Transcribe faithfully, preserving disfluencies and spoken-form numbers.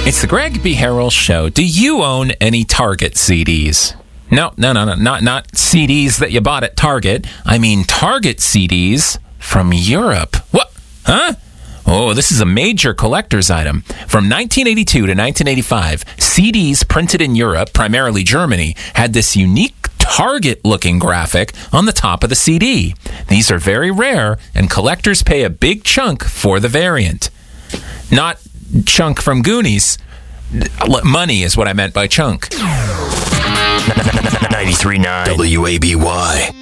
It's the Greg B. Harrell Show. Do you own any Target C Ds? No, no, no, no, not not C Ds that you bought at Target. I mean Target C Ds from Europe. What? Huh? Oh, this is a major collector's item. From nineteen eighty-two to nineteen eighty-five, C Ds printed in Europe, primarily Germany, had this unique Target-looking graphic on the top of the C D. These are very rare, and collectors pay a big chunk for the variant. Not chunk from Goonies. Money is what I meant by chunk. ninety-three point nine W A B Y.